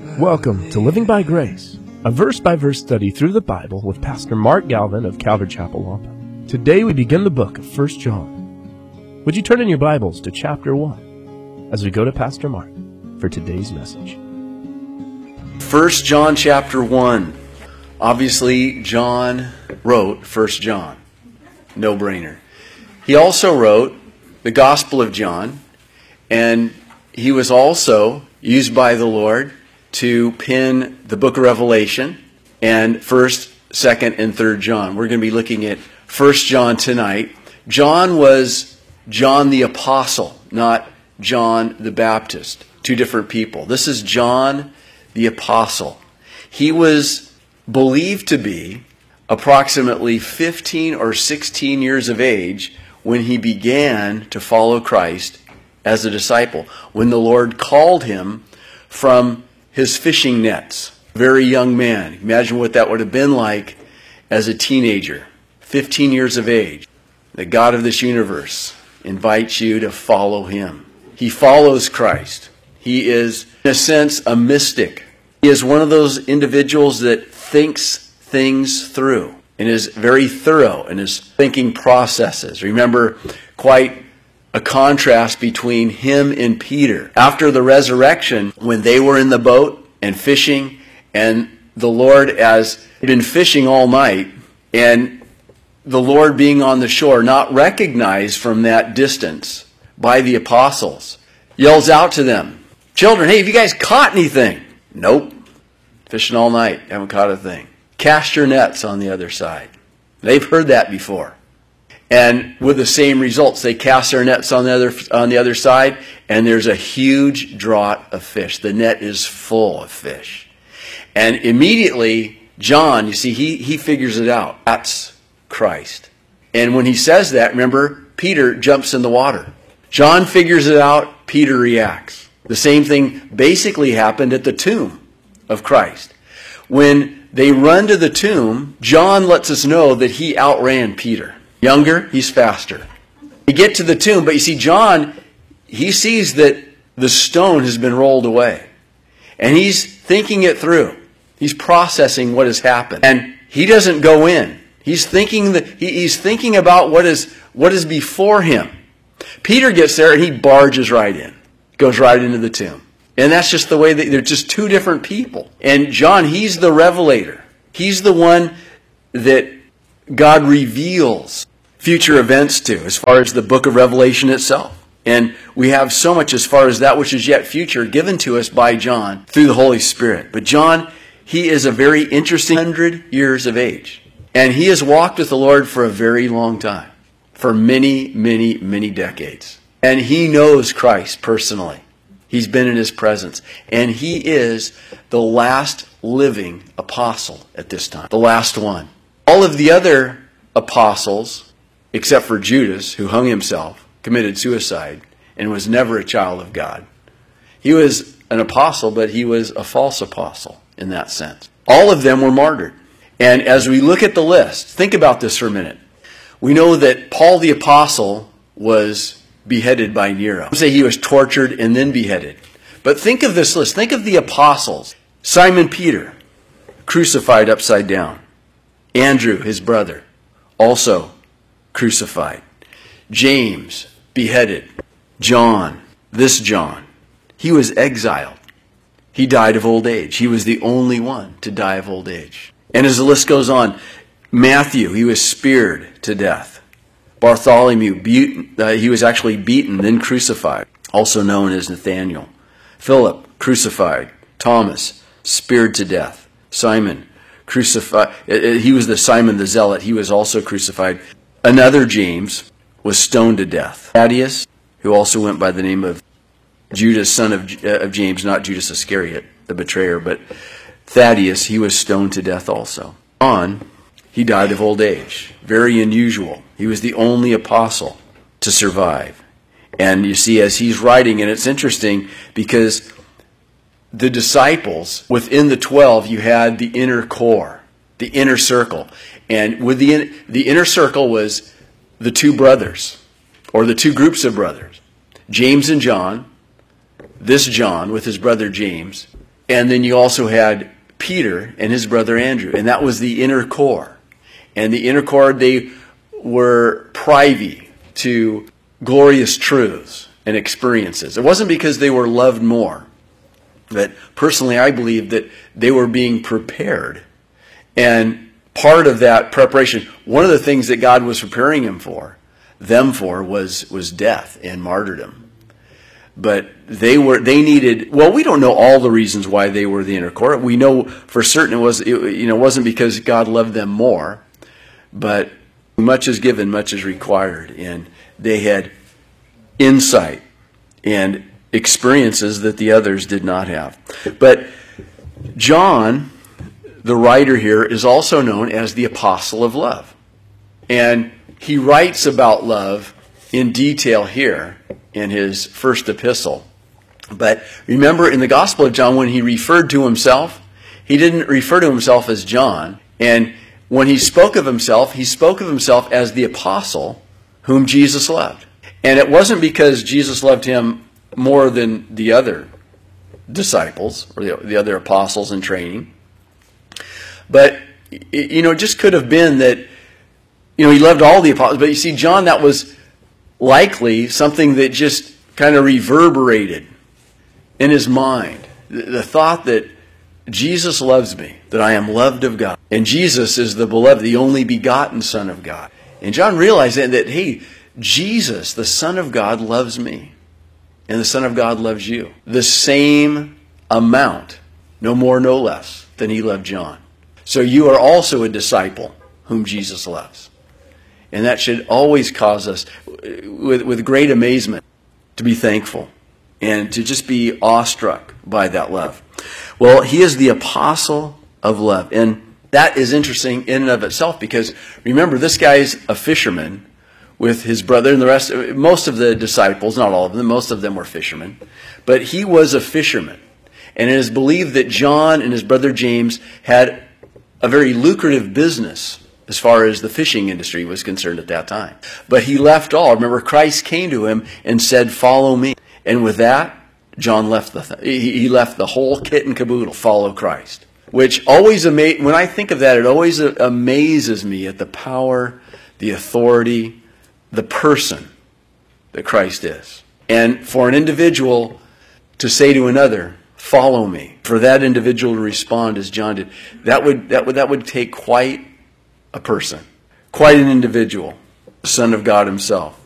Welcome to Living by Grace, a verse-by-verse study through the Bible with Pastor Mark Galvin of Calvary Chapel, Waupun. Today we begin the book of 1 John. Would you turn in your Bibles to chapter 1 as we go to Pastor Mark for today's message? 1 John chapter 1. Obviously, John wrote 1 John. No-brainer. He also wrote the Gospel of John, and he was also used by the Lord to pen the book of Revelation and 1st, 2nd, and 3rd John. We're going to be looking at 1 John tonight. John was John the Apostle, not John the Baptist. Two different people. This is John the Apostle. He was believed to be approximately 15 or 16 years of age when he began to follow Christ as a disciple, when the Lord called him from his fishing nets. Very young man. Imagine what that would have been like as a teenager, 15 years of age. The God of this universe invites you to follow him. He follows Christ. He is, in a sense, a mystic. He is one of those individuals that thinks things through and is very thorough in his thinking processes. Remember, quite a contrast between him and Peter. After the resurrection, when they were in the boat and fishing, and the Lord has been fishing all night, and the Lord being on the shore, not recognized from that distance by the apostles, yells out to them, "Children, hey, have you guys caught anything?" "Nope. Fishing all night, haven't caught a thing." "Cast your nets on the other side." They've heard that before. And with the same results, they cast their nets on the other side, and there's a huge draught of fish. The net is full of fish. And immediately, John, you see, he figures it out. That's Christ. And when he says that, remember, Peter jumps in the water. John figures it out, Peter reacts. The same thing basically happened at the tomb of Christ. When they run to the tomb, John lets us know that he outran Peter. Younger, he's faster. You get to the tomb, but you see, John, he sees that the stone has been rolled away. And he's thinking it through. He's processing what has happened. And he doesn't go in. He's thinking about what is before him. Peter gets there and he barges right in. Goes right into the tomb. And that's just the way that they're just two different people. And John, he's the revelator. He's the one that God reveals future events to, as far as the book of Revelation itself. And we have so much as far as that which is yet future given to us by John through the Holy Spirit. But John, he is a very interesting 100 years of age. And he has walked with the Lord for a very long time. For many, many, many decades. And he knows Christ personally. He's been in his presence. And he is the last living apostle at this time. The last one. All of the other apostles, except for Judas, who hung himself, committed suicide, and was never a child of God. He was an apostle, but he was a false apostle in that sense. All of them were martyred. And as we look at the list, think about this for a minute. We know that Paul the apostle was beheaded by Nero. Some say he was tortured and then beheaded. But think of this list. Think of the apostles. Simon Peter, crucified upside down. Andrew, his brother, also crucified. James, beheaded. John, he was exiled. He died of old age. He was the only one to die of old age. And as the list goes on, Matthew, he was speared to death. Bartholomew, he was actually beaten, then crucified, also known as Nathaniel. Philip, crucified. Thomas, speared to death. Simon, crucified. He was the Simon the Zealot. He was also crucified. Another James was stoned to death. Thaddeus, who also went by the name of Judas, son of James, not Judas Iscariot, the betrayer, but Thaddeus, he was stoned to death also. John, he died of old age. Very unusual. He was the only apostle to survive. And you see, as he's writing, and it's interesting because the disciples, within the 12, you had the inner core, the inner circle. And with the inner circle was the two brothers, or the two groups of brothers. James and John, this John with his brother James, And then you also had Peter and his brother Andrew, and that was the inner core. And the inner core, they were privy to glorious truths and experiences. It wasn't because they were loved more, but personally I believe that they were being prepared. And part of that preparation, one of the things that God was preparing them for was death and martyrdom. But they needed, well, we don't know all the reasons why they were the inner core. We know for certain it wasn't because God loved them more, but much is given, much is required. And they had insight and experiences that the others did not have. But John, the writer here, is also known as the Apostle of Love. And he writes about love in detail here in his first epistle. But remember, in the Gospel of John, when he referred to himself, he didn't refer to himself as John. And when he spoke of himself as the apostle whom Jesus loved. And it wasn't because Jesus loved him more than the other disciples or the other apostles in training. But, it just could have been that, he loved all the apostles. But you see, John, that was likely something that just kind of reverberated in his mind. The thought that Jesus loves me, that I am loved of God. And Jesus is the beloved, the only begotten Son of God. And John realized that, hey, Jesus, the Son of God, loves me. And the Son of God loves you. The same amount, no more, no less, than he loved John. So you are also a disciple whom Jesus loves. And that should always cause us, with great amazement, to be thankful and to just be awestruck by that love. Well, he is the apostle of love. And that is interesting in and of itself because, remember, this guy's a fisherman with his brother and the rest. Most of the disciples, not all of them, most of them were fishermen. But he was a fisherman. And it is believed that John and his brother James had a very lucrative business as far as the fishing industry was concerned at that time. But he left all. Remember, Christ came to him and said, "Follow me." And with that, John left he left the whole kit and caboodle, follow Christ. Which always when I think of that, it always amazes me at the power, the authority, the person that Christ is. And for an individual to say to another, "Follow me," for that individual to respond as John did, that would take quite a person, quite an individual, the Son of God himself.